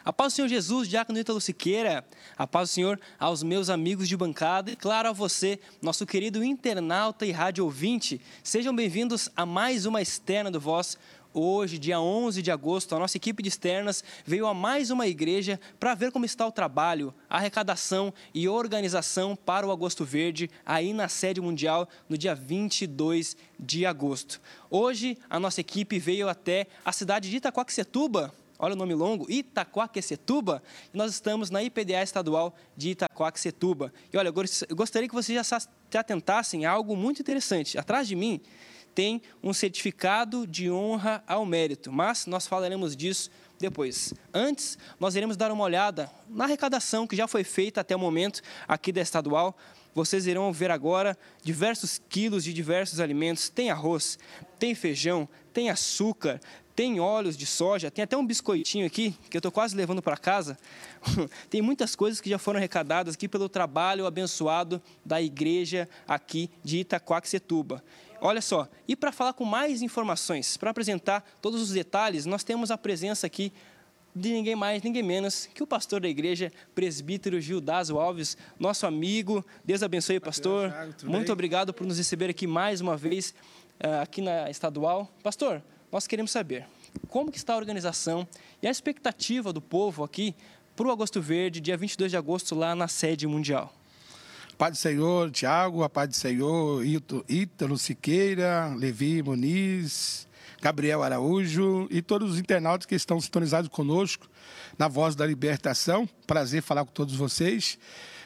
A paz do Senhor Jesus, diácono Ítalo Siqueira. A paz do Senhor aos meus amigos de bancada e, claro, a você, nosso querido internauta e rádio ouvinte. Sejam bem-vindos a mais uma externa do Voz. Hoje, dia 11 de agosto, a nossa equipe de externas veio a mais uma igreja para ver como está o trabalho, a arrecadação e organização para o Agosto Verde, aí na sede mundial, no dia 22 de agosto. Hoje, a nossa equipe veio até a cidade de Itaquaquecetuba, olha o nome longo, Itaquaquecetuba, e nós estamos na IPDA estadual de Itaquaquecetuba. E olha, eu gostaria que vocês já se atentassem a algo muito interessante. Atrás de mim tem um certificado de honra ao mérito, mas nós falaremos disso depois. Antes, nós iremos dar uma olhada na arrecadação que já foi feita até o momento aqui da estadual. Vocês irão ver agora diversos quilos de diversos alimentos. Tem arroz, tem feijão, tem açúcar, tem óleos de soja, tem até um biscoitinho aqui, que eu estou quase levando para casa. Tem muitas coisas que já foram arrecadadas aqui pelo trabalho abençoado da igreja aqui de Itaquaquecetuba. Olha só, e para falar com mais informações, para apresentar todos os detalhes, nós temos a presença aqui de ninguém mais, ninguém menos que o pastor da igreja, presbítero Gildazo Alves, nosso amigo. Deus abençoe, pastor. Muito obrigado por nos receber aqui mais uma vez, aqui na estadual. Pastor, nós queremos saber como que está a organização e a expectativa do povo aqui para o Agosto Verde, dia 22 de agosto, lá na sede mundial. Paz do Senhor, Tiago, a paz do Senhor, Ítalo Siqueira, Levi Muniz, Gabriel Araújo e todos os internautas que estão sintonizados conosco na Voz da Libertação. Prazer falar com todos vocês.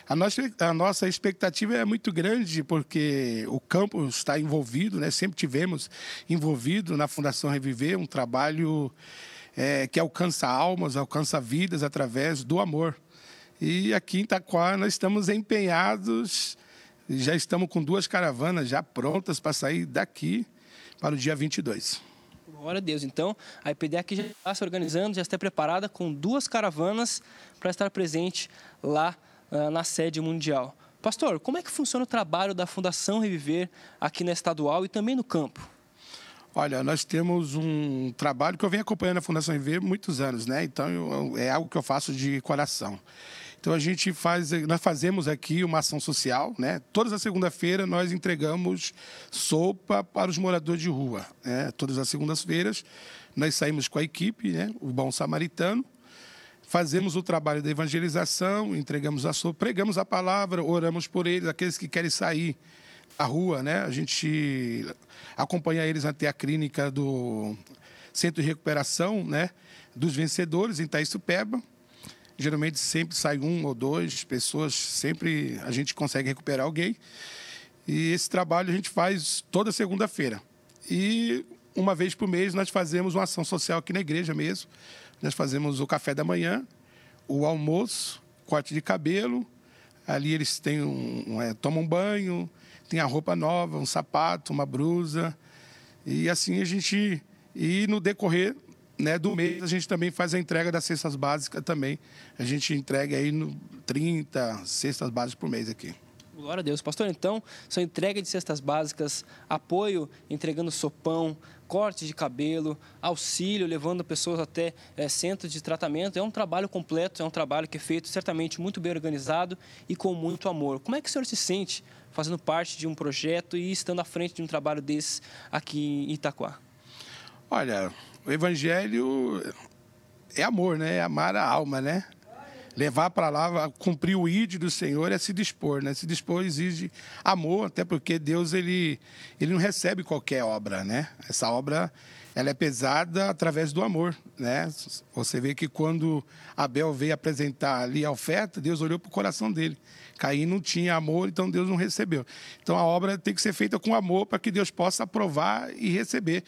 A nossa expectativa é muito grande porque o campo está envolvido, né? Sempre tivemos envolvido na Fundação Reviver, um trabalho que alcança almas, alcança vidas através do amor. E aqui em Itaquá nós estamos empenhados, já estamos com 2 caravanas já prontas para sair daqui para o dia 22. Glória a Deus. Então, a IPDA aqui já está se organizando, já está preparada com 2 caravanas para estar presente lá na sede mundial. Pastor, como é que funciona o trabalho da Fundação Reviver aqui na estadual e também no campo? Olha, nós temos um trabalho que eu venho acompanhando a Fundação Reviver há muitos anos, né? Então, é algo que eu faço de coração. Então, nós fazemos aqui uma ação social, né? Todas as segunda-feiras nós entregamos sopa para os moradores de rua, né? Todas as segundas-feiras nós saímos com a equipe, né? O Bom Samaritano, fazemos o trabalho da evangelização, entregamos a sopa, pregamos a palavra, oramos por eles, aqueles que querem sair à rua, né? A gente acompanha eles até a clínica do Centro de Recuperação, né? Dos Vencedores, em Itaíçupeba. Geralmente sempre sai 1 ou 2 pessoas, sempre a gente consegue recuperar alguém. E esse trabalho a gente faz toda segunda-feira. E uma vez por mês nós fazemos uma ação social aqui na igreja mesmo. Nós fazemos o café da manhã, o almoço, corte de cabelo. Ali eles têm tomam um banho, tem a roupa nova, um sapato, uma blusa. E assim e no decorrer, né, do mês, a gente também faz a entrega das cestas básicas também. A gente entrega aí 30 cestas básicas por mês aqui. Glória a Deus. Pastor, então, são entrega de cestas básicas, apoio, entregando sopão, corte de cabelo, auxílio, levando pessoas até centros de tratamento. É um trabalho completo, é um trabalho que é feito certamente muito bem organizado e com muito amor. Como é que o senhor se sente fazendo parte de um projeto e estando à frente de um trabalho desse aqui em Itaquá? Olha, o evangelho é amor, né? É amar a alma, né? Levar para lá, cumprir o ID do Senhor é se dispor, né? Se dispor exige amor, até porque Deus ele não recebe qualquer obra, né? Essa obra ela é pesada através do amor, né? Você vê que quando Abel veio apresentar ali a oferta, Deus olhou para o coração dele. Caim não tinha amor, então Deus não recebeu. Então a obra tem que ser feita com amor para que Deus possa aprovar e receber.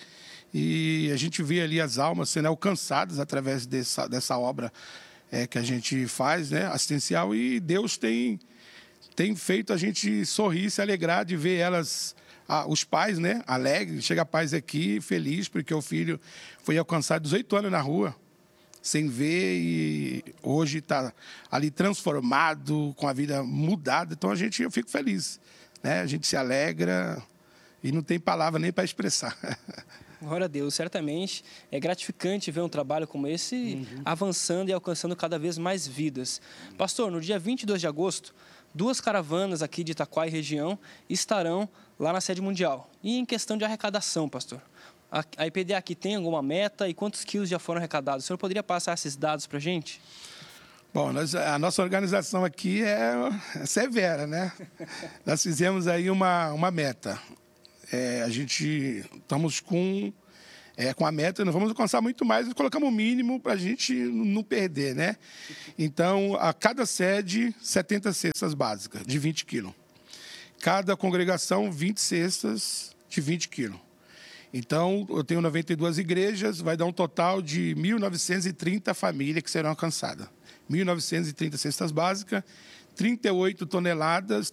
E a gente vê ali as almas sendo alcançadas através dessa obra que a gente faz, né, assistencial, e Deus tem feito a gente sorrir, se alegrar de ver elas, os pais, né, alegres. Chega pais aqui feliz porque o filho foi alcançado 18 anos na rua, sem ver, e hoje está ali transformado, com a vida mudada. Então eu fico feliz, né? A gente se alegra e não tem palavra nem para expressar. Glória a Deus, certamente é gratificante ver um trabalho como esse avançando e alcançando cada vez mais vidas. Pastor, no dia 22 de agosto, 2 caravanas aqui de Itaquá e região estarão lá na sede mundial. E em questão de arrecadação, pastor, a IPDA aqui tem alguma meta e quantos quilos já foram arrecadados? O senhor poderia passar esses dados para a gente? Bom, a nossa organização aqui é severa, né? Nós fizemos aí uma meta. A gente estamos com a meta, nós vamos alcançar muito mais, nós colocamos o mínimo para a gente não perder, né? Então, a cada sede, 70 cestas básicas, de 20 quilos. Cada congregação, 20 cestas de 20 quilos. Então, eu tenho 92 igrejas, vai dar um total de 1.930 famílias que serão alcançadas. 1.930 cestas básicas, 38 toneladas,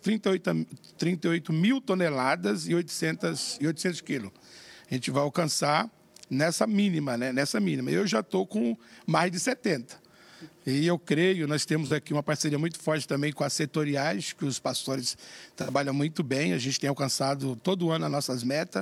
38 mil toneladas e 800 quilos. A gente vai alcançar nessa mínima, né? Nessa mínima. Eu já estou com mais de 70. E eu creio, nós temos aqui uma parceria muito forte também com as setoriais, que os pastores trabalham muito bem. A gente tem alcançado todo ano as nossas metas.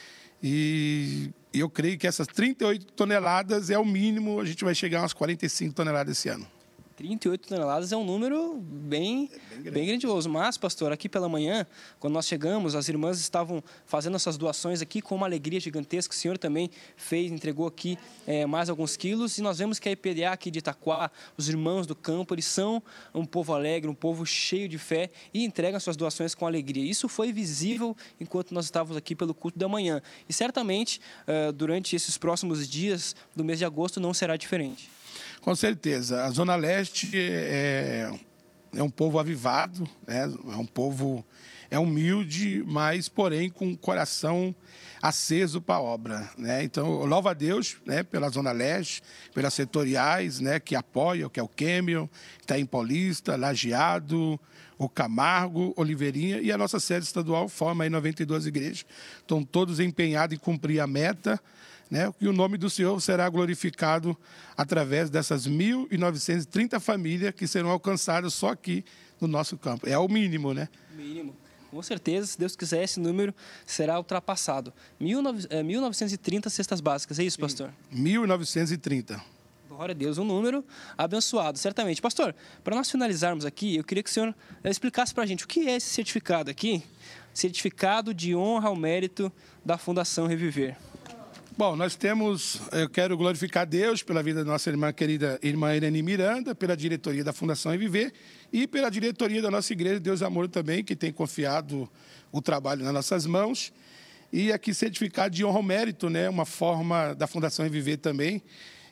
E eu creio que essas 38 toneladas é o mínimo, a gente vai chegar a umas 45 toneladas esse ano. 38 toneladas é um número bem grandioso. Mas, pastor, aqui pela manhã, quando nós chegamos, as irmãs estavam fazendo essas doações aqui com uma alegria gigantesca. O senhor também entregou aqui mais alguns quilos. E nós vemos que a IPDA aqui de Itaquá, os irmãos do campo, eles são um povo alegre, um povo cheio de fé e entregam suas doações com alegria. Isso foi visível enquanto nós estávamos aqui pelo culto da manhã. E certamente, durante esses próximos dias do mês de agosto, não será diferente. Com certeza. A Zona Leste é um povo avivado, né? É um povo humilde, mas, porém, com o coração aceso para a obra, né? Então, eu louvo a Deus, né, pela Zona Leste, pelas setoriais, né, que apoiam, que é o Quêmio, Itaim Paulista, Lajeado, o Camargo, Oliveirinha, e a nossa sede estadual forma aí 92 igrejas. Estão todos empenhados em cumprir a meta, né? E o nome do Senhor será glorificado através dessas 1.930 famílias que serão alcançadas só aqui no nosso campo. É o mínimo, né? Mínimo. Com certeza, se Deus quiser, esse número será ultrapassado. 1.930 cestas básicas, é isso, pastor? 1.930. Glória a Deus, um número abençoado, certamente. Pastor, para nós finalizarmos aqui, eu queria que o senhor explicasse para a gente o que é esse certificado aqui, certificado de honra ao mérito da Fundação Reviver. Bom, eu quero glorificar Deus pela vida da nossa irmã querida, irmã Irene Miranda, pela diretoria da Fundação Reviver e pela diretoria da nossa igreja, Deus Amor também, que tem confiado o trabalho nas nossas mãos. E aqui certificado de honra ao mérito, né? Uma forma da Fundação Reviver também,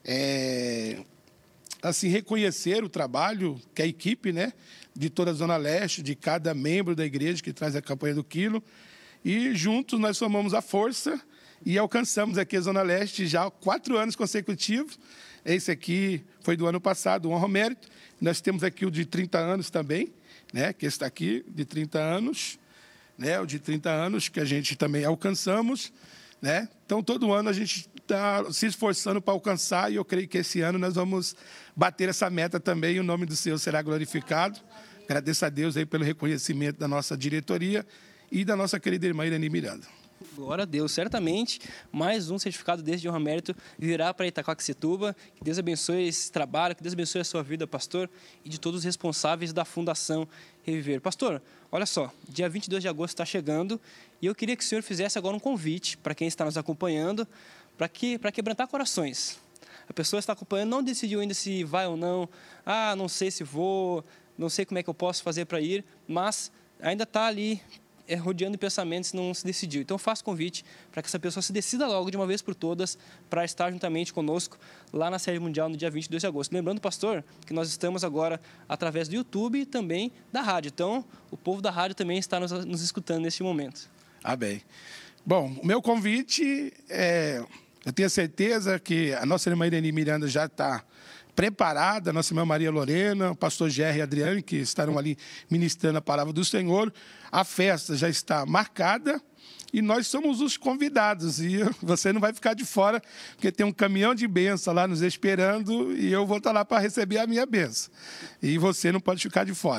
assim, reconhecer o trabalho que a equipe, né, de toda a Zona Leste, de cada membro da igreja que traz a campanha do quilo. E juntos nós somamos a força e alcançamos aqui a Zona Leste já há 4 anos consecutivos. Esse aqui foi do ano passado, o Honra ao Mérito. Nós temos aqui o de 30 anos também, né? Que esse está aqui, de 30 anos. Né? O de 30 anos que a gente também alcançamos. Né? Então, todo ano a gente está se esforçando para alcançar e eu creio que esse ano nós vamos bater essa meta também e o nome do Senhor será glorificado. Agradeço a Deus aí pelo reconhecimento da nossa diretoria e da nossa querida irmã Irene Miranda. Glória a Deus, certamente mais um certificado desse de honra mérito virá para Itaquaquecetuba. Que Deus abençoe esse trabalho, que Deus abençoe a sua vida, pastor, e de todos os responsáveis da Fundação Reviver. Pastor, olha só, dia 22 de agosto está chegando e eu queria que o senhor fizesse agora um convite para quem está nos acompanhando, para quebrantar corações. A pessoa está acompanhando, não decidiu ainda se vai ou não, não sei se vou, não sei como é que eu posso fazer para ir, mas ainda está ali rodeando pensamentos, não se decidiu. Então, faço convite para que essa pessoa se decida logo de uma vez por todas para estar juntamente conosco lá na Sede Mundial no dia 22 de agosto. Lembrando, pastor, que nós estamos agora através do YouTube e também da rádio. Então, o povo da rádio também está nos escutando neste momento. Bem. Bom, o meu convite eu tenho certeza que a nossa irmã Irene Miranda já está preparada, a nossa irmã Maria Lorena, o pastor Gerry e Adriane, que estarão ali ministrando a palavra do Senhor. A festa já está marcada e nós somos os convidados. E você não vai ficar de fora, porque tem um caminhão de bênção lá nos esperando e eu vou estar lá para receber a minha bênção. E você não pode ficar de fora.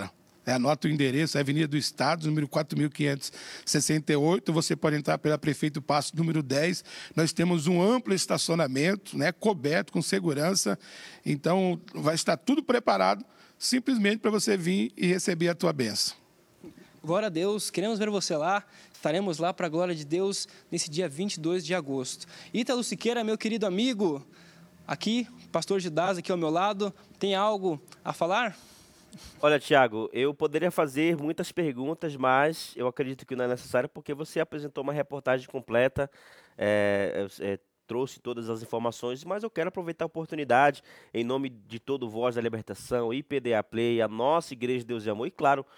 Anota o endereço, é Avenida do Estado, número 4.568. Você pode entrar pela Prefeito Passo, número 10. Nós temos um amplo estacionamento, né, coberto, com segurança. Então, vai estar tudo preparado, simplesmente para você vir e receber a tua bênção. Glória a Deus, queremos ver você lá. Estaremos lá para a glória de Deus nesse dia 22 de agosto. Ítalo Siqueira, meu querido amigo, aqui, pastor Gidás aqui ao meu lado, tem algo a falar? Olha, Tiago, eu poderia fazer muitas perguntas, mas eu acredito que não é necessário porque você apresentou uma reportagem completa, trouxe todas as informações, mas eu quero aproveitar a oportunidade, em nome de todo Voz da Libertação, IPDA Play, a nossa Igreja de Deus e Amor, e claro,